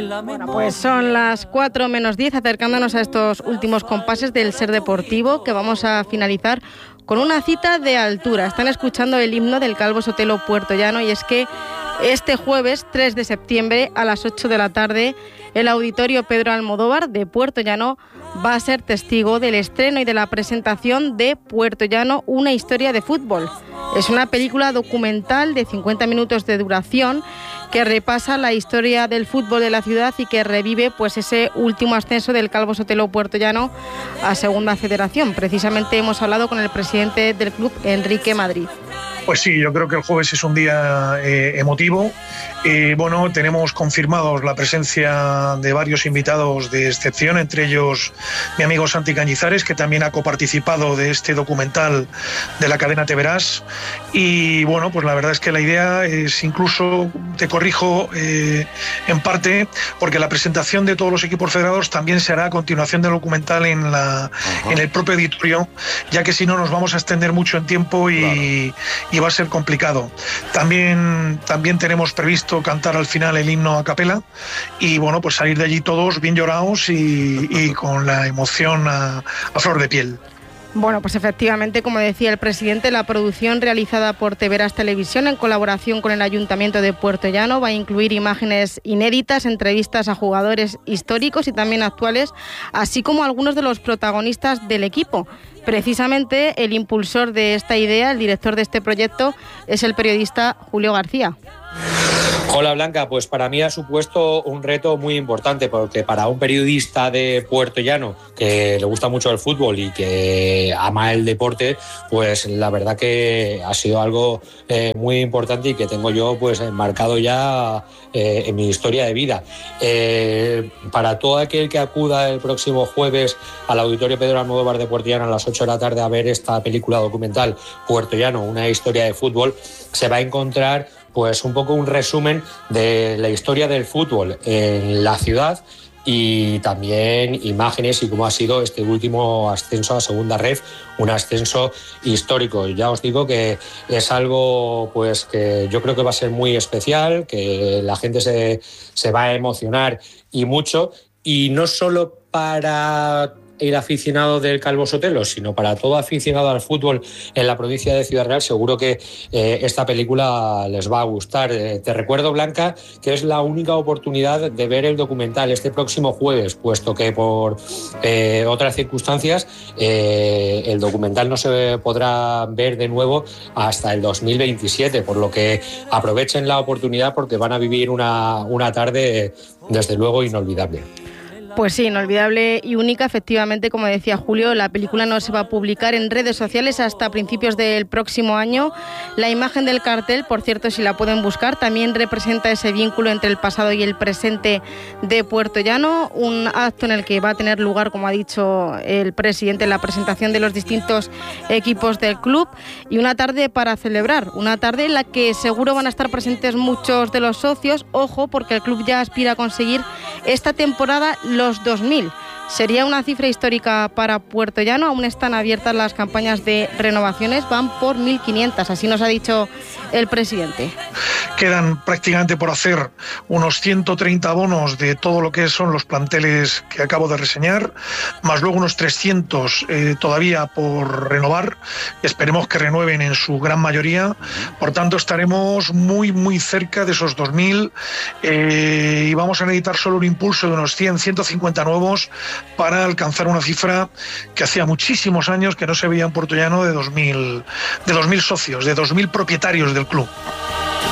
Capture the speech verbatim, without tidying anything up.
Bueno, pues son las cuatro menos diez, acercándonos a estos últimos compases del Ser Deportivo, que vamos a finalizar con una cita de altura. Están escuchando el himno del Calvo Sotelo Puertollano, y es que este jueves tres de septiembre a las ocho de la tarde el Auditorio Pedro Almodóvar de Puertollano va a ser testigo del estreno y de la presentación de Puertollano, una historia de fútbol. Es una película documental de cincuenta minutos de duración que repasa la historia del fútbol de la ciudad y que revive pues ese último ascenso del Calvo Sotelo Puertollano a Segunda Federación. Precisamente hemos hablado con el presidente del club, Enrique Madrid. Pues sí, yo creo que el jueves es un día eh, emotivo. Eh, bueno, tenemos confirmados la presencia de varios invitados de excepción, entre ellos mi amigo Santi Cañizares, que también ha coparticipado de este documental de la cadena Te Verás. Y bueno, pues la verdad es que la idea es, incluso te corrijo eh, en parte, porque la presentación de todos los equipos federados también se hará a continuación del documental en, la, en el propio auditorio, ya que si no nos vamos a extender mucho en tiempo y, claro. y va a ser complicado. También, también tenemos previsto cantar al final el himno a capela y bueno, pues salir de allí todos bien llorados y, y con la emoción a, a flor de piel. Bueno, pues efectivamente, como decía el presidente, la producción realizada por Te Verás Televisión en colaboración con el Ayuntamiento de Puertollano va a incluir imágenes inéditas, entrevistas a jugadores históricos y también actuales, así como algunos de los protagonistas del equipo. Precisamente el impulsor de esta idea, el director de este proyecto, es el periodista Julio García. Hola Blanca, pues para mí ha supuesto un reto muy importante, porque para un periodista de Puertollano que le gusta mucho el fútbol y que ama el deporte, pues la verdad que ha sido algo eh, muy importante y que tengo yo pues marcado ya eh, en mi historia de vida. Eh, para todo aquel que acuda el próximo jueves al Auditorio Pedro Almodóvar de Puertollano a las ocho de la tarde a ver esta película documental Puertollano, una historia de fútbol, se va a encontrar pues un poco un resumen de la historia del fútbol en la ciudad y también imágenes y cómo ha sido este último ascenso a Segunda Ref, un ascenso histórico. Ya os digo que es algo pues que yo creo que va a ser muy especial, que la gente se, se va a emocionar y mucho, y no solo para el aficionado del Calvo Sotelo, sino para todo aficionado al fútbol en la provincia de Ciudad Real. Seguro que eh, esta película les va a gustar. Eh, te recuerdo, Blanca, que es la única oportunidad de ver el documental este próximo jueves, puesto que por eh, otras circunstancias eh, el documental no se podrá ver de nuevo hasta el dos mil veintisiete, por lo que aprovechen la oportunidad porque van a vivir una, una tarde, desde luego, inolvidable. Pues sí, inolvidable y única, efectivamente, como decía Julio, la película no se va a publicar en redes sociales hasta principios del próximo año. La imagen del cartel, por cierto, si la pueden buscar, también representa ese vínculo entre el pasado y el presente de Puertollano, un acto en el que va a tener lugar, como ha dicho el presidente, la presentación de los distintos equipos del club, y una tarde para celebrar, una tarde en la que seguro van a estar presentes muchos de los socios. Ojo, porque el club ya aspira a conseguir esta temporada los dos mil. Sería una cifra histórica para Puertollano. Aún están abiertas las campañas de renovaciones, van por mil quinientas, así nos ha dicho el presidente. Quedan prácticamente por hacer unos ciento treinta abonos de todo lo que son los planteles que acabo de reseñar, más luego unos trescientos eh, todavía por renovar. Esperemos que renueven en su gran mayoría. Por tanto, estaremos muy, muy cerca de esos dos mil eh, y vamos a necesitar solo un impulso de unos cien, ciento cincuenta nuevos para alcanzar una cifra que hacía muchísimos años que no se veía en Puertollano, de dos mil, de dos mil socios, de dos mil propietarios del club.